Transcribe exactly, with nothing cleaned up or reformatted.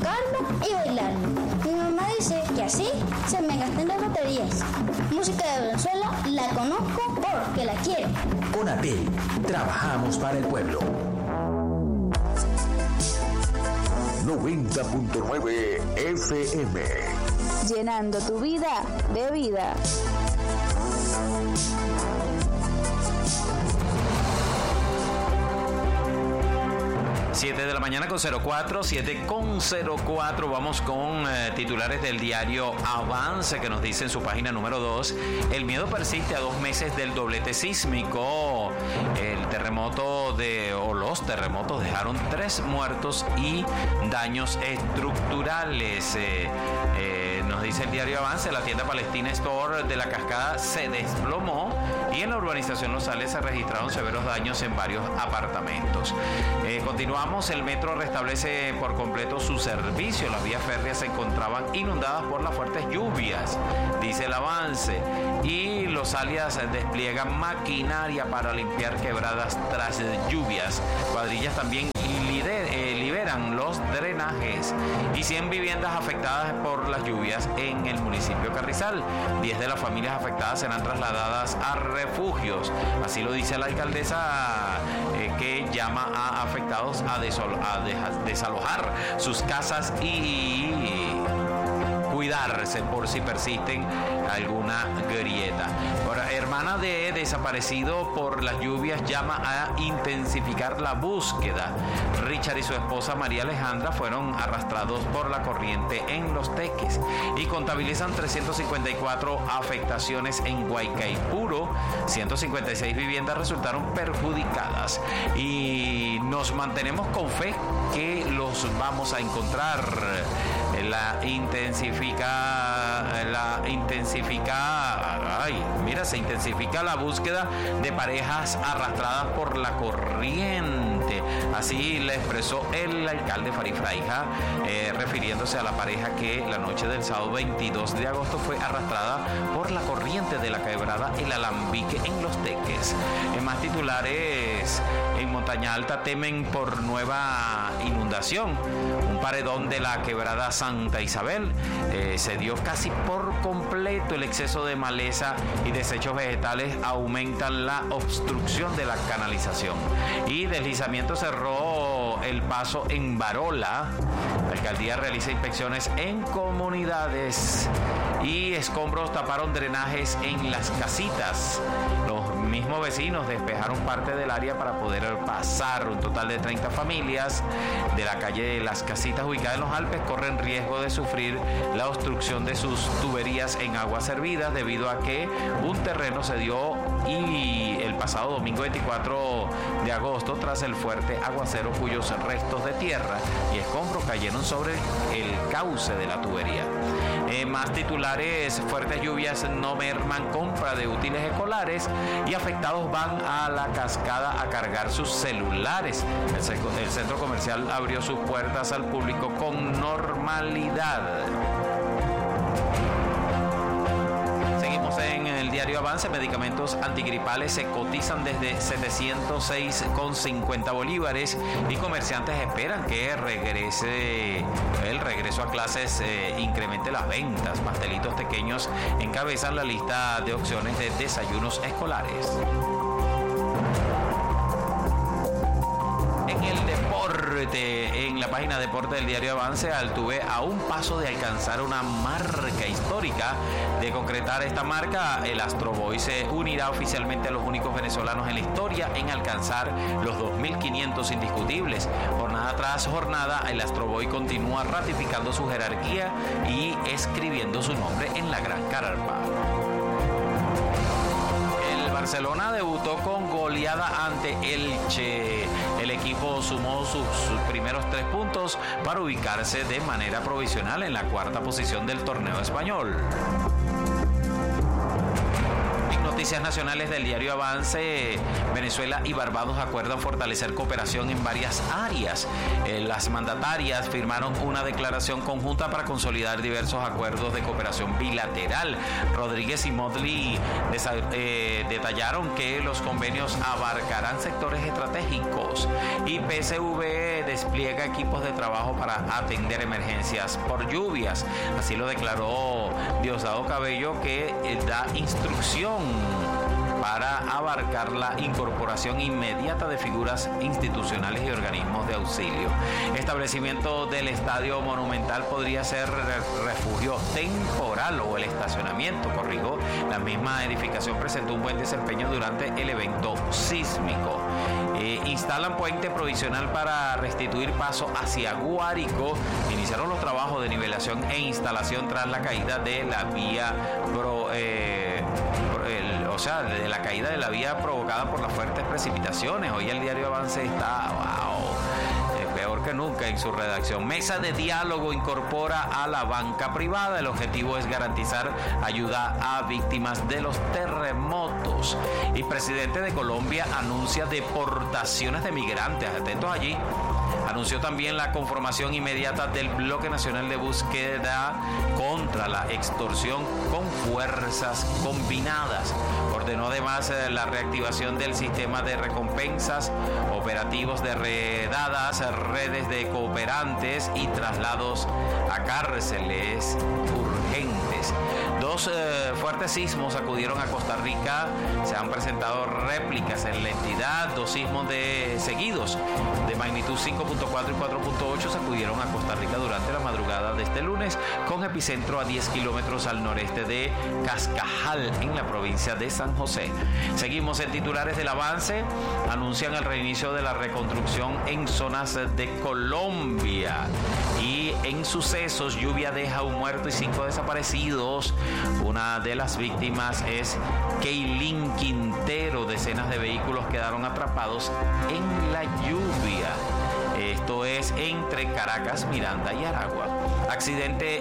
tocarlo y bailarlo. Mi mamá dice que así se me gastan las baterías. Música de Venezuela la conozco porque la quiero. Conatel, trabajamos para el pueblo. noventa punto nueve F M. Llenando tu vida de vida. siete de la mañana con cero cuatro, siete con cero cuatro. Vamos con eh, titulares del diario Avance, que nos dice en su página número dos: el miedo persiste a dos meses del doblete sísmico. El terremoto de, o los terremotos dejaron tres muertos y daños estructurales. Eh, eh, nos dice el diario Avance: la tienda Palestina Store de La Cascada se desplomó y en la urbanización Los Sales se registraron severos daños en varios apartamentos. Eh, continuamos. El metro restablece por completo su servicio. Las vías férreas se encontraban inundadas por las fuertes lluvias, dice el Avance. Y los alias despliegan maquinaria para limpiar quebradas tras lluvias. Cuadrillas también lider, eh, liberan los drenajes. Y cien viviendas afectadas por las lluvias en el municipio Carrizal. diez de las familias afectadas serán trasladadas a refugios. Así lo dice la alcaldesa, eh, que llama a afectados a, desol- a deja- desalojar sus casas y cuidarse por si persisten alguna grieta. Ahora, hermana de desaparecido por las lluvias llama a intensificar la búsqueda. Richard y su esposa María Alejandra fueron arrastrados por la corriente en Los Teques y contabilizan trescientas cincuenta y cuatro afectaciones en Guaycaipuro. ciento cincuenta y seis viviendas resultaron perjudicadas y nos mantenemos con fe que los vamos a encontrar. La intensifica, la intensifica, ay, mira, se intensifica la búsqueda de parejas arrastradas por la corriente. Así le expresó el alcalde Farid Fraija, eh, refiriéndose a la pareja que la noche del sábado veintidós de agosto fue arrastrada por la corriente de la quebrada El Alambique en Los Teques. En más titulares, en Montaña Alta temen por nueva inundación. Un paredón de la quebrada Santa Isabel eh, se dio casi por completo. El exceso de maleza y desechos vegetales aumentan la obstrucción de la canalización. Y deslizamiento cerró el paso en Barola. La alcaldía realiza inspecciones en comunidades y escombros taparon drenajes en las casitas. Los mismos vecinos despejaron parte del área para poder pasar. Un total de treinta familias de la calle de Las Casitas, ubicada en los Alpes, corren riesgo de sufrir la obstrucción de sus tuberías en aguas servidas debido a que un terreno se dio y el pasado domingo veinticuatro de agosto tras el fuerte aguacero, cuyos restos de tierra y escombros cayeron sobre el cauce de la tubería. Eh, más titulares: fuertes lluvias no merman compra de útiles escolares y afectados van a La Cascada a cargar sus celulares. El, seco, el centro comercial abrió sus puertas al público con normalidad. Seguimos en el diario Avance. Medicamentos antigripales se cotizan desde setecientos seis con cincuenta bolívares y comerciantes esperan que regrese el regreso a clases eh, incremente las ventas. Pastelitos pequeños encabezan la lista de opciones de desayunos escolares. En el deporte, en la página Deporte del diario Avance, Altuve a un paso de alcanzar una marca histórica. De concretar esta marca, el Astro Boy se unirá oficialmente a los únicos venezolanos en la historia en alcanzar los dos mil quinientos indiscutibles. Jornada tras jornada, el Astro Boy continúa ratificando su jerarquía y escribiendo su nombre en la gran carpa. Barcelona debutó con goleada ante Elche. El equipo sumó sus, sus primeros tres puntos para ubicarse de manera provisional en la cuarta posición del torneo español. Noticias nacionales del diario Avance: Venezuela y Barbados acuerdan fortalecer cooperación en varias áreas. Eh, las mandatarias firmaron una declaración conjunta para consolidar diversos acuerdos de cooperación bilateral. Rodríguez y Motley desa- eh, detallaron que los convenios abarcarán sectores estratégicos y P S V despliega equipos de trabajo para atender emergencias por lluvias. Así lo declaró Diosdado Cabello, que da instrucción para abarcar la incorporación inmediata de figuras institucionales y organismos de auxilio. Establecimiento del Estadio Monumental podría ser refugio temporal o el estacionamiento, corrijo. La misma edificación presentó un buen desempeño durante el evento sísmico. Eh, instalan puente provisional para restituir paso hacia Guárico. Iniciaron los trabajos de nivelación e instalación tras la caída de la vía pro, eh, el, o sea, de la caída de la vía provocada por las fuertes precipitaciones. Hoy el diario Avance está, wow, eh, peor que nunca en su redacción. Mesa de diálogo incorpora a la banca privada. El objetivo es garantizar ayuda a víctimas de los terremotos. Y presidente de Colombia anuncia deportaciones de migrantes. Atentos allí. Anunció también la conformación inmediata del Bloque Nacional de Búsqueda contra la Extorsión con Fuerzas Combinadas. Ordenó además la reactivación del sistema de recompensas, operativos de redadas, redes de cooperantes y traslados a cárceles urgentes. Dos eh, fuertes sismos sacudieron a Costa Rica. Se han presentado réplicas en la entidad. Dos sismos de seguidos de magnitud cinco punto cuatro y cuatro punto ocho sacudieron a Costa Rica durante la madrugada de este lunes, con epicentro a diez kilómetros al noreste de Cascajal, en la provincia de San José. Seguimos en titulares del Avance. Anuncian el reinicio de la reconstrucción en zonas de Colombia. Y en sucesos, lluvia deja un muerto y cinco desaparecidos. Una de las víctimas es Keilin Quintero. Decenas de vehículos quedaron atrapados en la lluvia. Esto es entre Caracas, Miranda y Aragua. Accidente